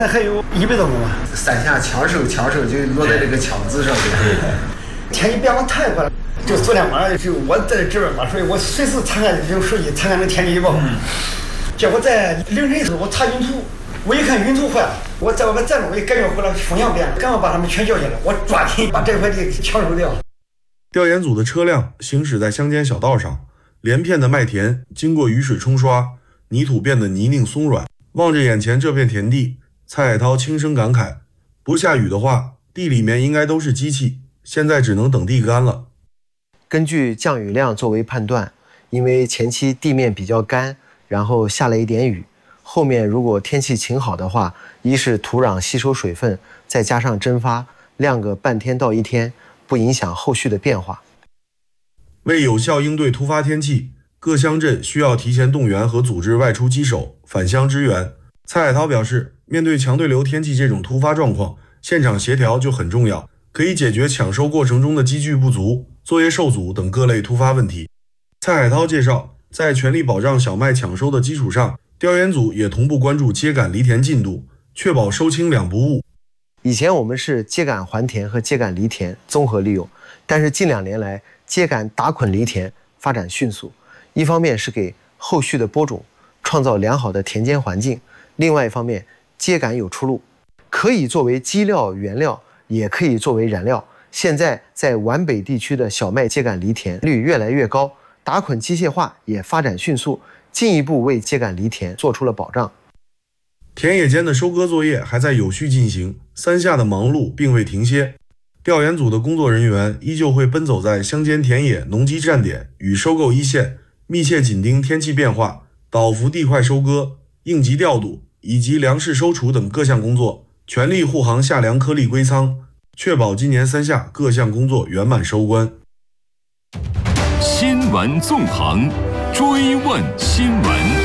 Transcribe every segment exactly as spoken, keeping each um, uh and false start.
那还有一百多公嘛。 三下枪手，枪手就落在这个枪字上对。 天气变化太快了，就昨天晚上就我在这边嘛，所以我随时查看用手机查看那天气预报。嗯。结果在凌晨的时候，我查云图，我一看云图坏了，我在外面站着，我一感觉回来风向变了，赶快把他们全叫起来，我抓紧把这块地抢收掉。 调研组的车辆行驶在乡间小道上，连片的麦田经过雨水冲刷，泥土变得泥泞松软。望着眼前这片田地，蔡海涛轻声感慨：不下雨的话，地里面应该都是机器，现在只能等地干了。 根据降雨量作为判断，因为前期地面比较干，然后下了一点雨，后面如果天气晴好的话，一是土壤吸收水分，再加上蒸发，晾个半天到一天，不影响后续的变化。 为有效应对突发天气，各乡镇需要提前动员和组织外出机手返乡支援。蔡海涛表示，面对强对流天气这种突发状况，现场协调就很重要，可以解决抢收过程中的机具不足、作业受阻等各类突发问题。蔡海涛介绍，在全力保障小麦抢收的基础上，调研组也同步关注秸秆犁田进度，确保收青两不误。 以前我们是秸秆还田和秸秆犁田综合利用，但是近两年来，秸秆打捆犁田发展迅速，一方面是给后续的播种创造良好的田间环境，另外一方面，秸秆有出路，可以作为基料原料，也可以作为燃料。现在在皖北地区的小麦秸秆犁田率越来越高，打捆机械化也发展迅速，进一步为秸秆犁田做出了保障。 田野间的收割作业还在有序进行，三下的忙碌并未停歇。调研组的工作人员依旧会奔走在乡间田野、农机站点与收购一线，密切紧盯天气变化，倒伏地块收割、应急调度以及粮食收储等各项工作，全力护航夏粮颗粒归仓，确保今年三下各项工作圆满收官。 新闻纵横，追问新闻。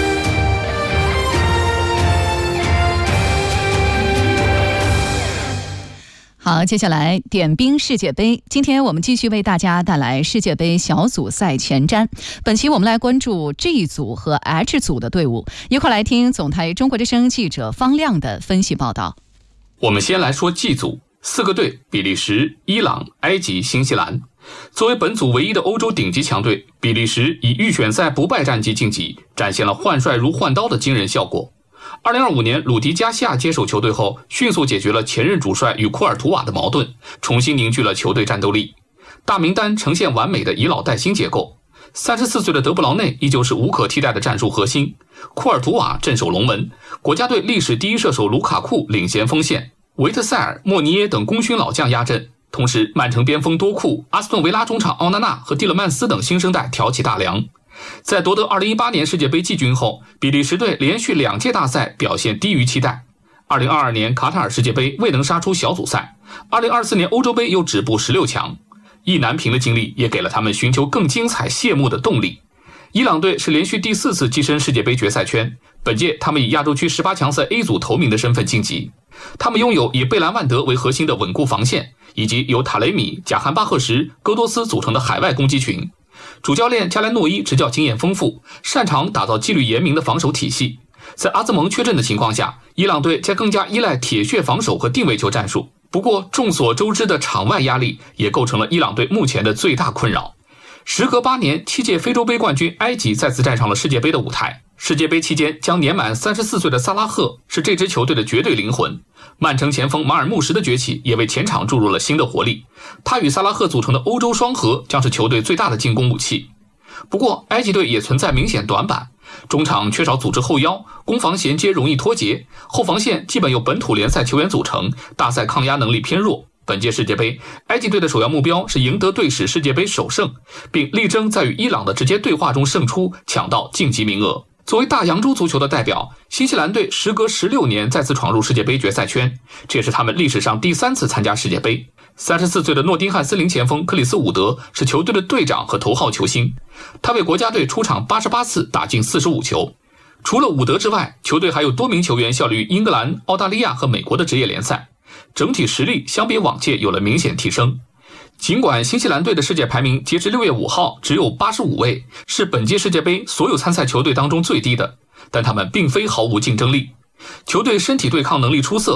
好，接下来点兵世界杯。今天我们继续为大家带来世界杯小组赛前瞻。本期我们来关注 G 组和 H 组的队伍，一块来听总台中国之声记者方亮的分析报道。 我们先来说 G 组，四个队：比利时、伊朗、埃及、新西兰。作为本组唯一的欧洲顶级强队，比利时以预选赛不败战绩晋级，展现了换帅如换刀的惊人效果。二零二五年鲁迪加西亚接手球队后，迅速解决了前任主帅与库尔图瓦的矛盾，重新凝聚了球队战斗力。大名单呈现完美的以老带新结构。三十四岁的德布劳内依旧是无可替代的战术核心，库尔图瓦镇守龙门，国家队历史第一射手卢卡库领衔锋线，维特塞尔、莫尼耶等功勋老将压阵。同时，曼城边锋多库、阿斯顿维拉中场奥纳纳和蒂勒曼斯等新生代挑起大梁。在夺得二零一八年世界杯季军后，比利时队连续两届大赛表现低于期待。二零二二年卡塔尔世界杯未能杀出小组赛，二零二四年欧洲杯又止步十六强。意难平的经历也给了他们寻求更精彩谢幕的动力。伊朗队是连续第四次跻身世界杯决赛圈，本届他们以亚洲区十八强赛 A 组头名的身份晋级。他们拥有以贝兰万德为核心的稳固防线，以及由塔雷米、贾罕巴赫什、戈多斯组成的海外攻击群。主教练加莱诺伊执教经验丰富，擅长打造纪律严明的防守体系。在阿兹蒙缺阵的情况下，伊朗队将更加依赖铁血防守和定位球战术。不过众所周知的场外压力也构成了伊朗队目前的最大困扰。时隔八年，七届非洲杯冠军埃及再次站上了世界杯的舞台。世界杯期间将年满三十四岁的萨拉赫是这支球队的绝对灵魂。曼城前锋马尔穆什的崛起也为前场注入了新的活力。他与萨拉赫组成的欧洲双核将是球队最大的进攻武器。不过埃及队也存在明显短板，中场缺少组织后腰，攻防衔接容易脱节，后防线基本由本土联赛球员组成，大赛抗压能力偏弱。本届世界杯，埃及队的首要目标是赢得队史世界杯首胜，并力争在与伊朗的直接对话中胜出，抢到晋级名额。作为大洋洲足球的代表，新西兰队时隔十六年再次闯入世界杯决赛圈，这也是他们历史上第三次参加世界杯。三十四岁的诺丁汉森林前锋克里斯伍德是球队的队长和头号球星，他为国家队出场八十八次，打进四十五球。除了伍德之外，球队还有多名球员效力于英格兰、澳大利亚和美国的职业联赛，整体实力相比往届有了明显提升。尽管新西兰队的世界排名截至六月五号只有八十五位，是本届世界杯所有参赛球队当中最低的，但他们并非毫无竞争力。 球队身体对抗能力出色，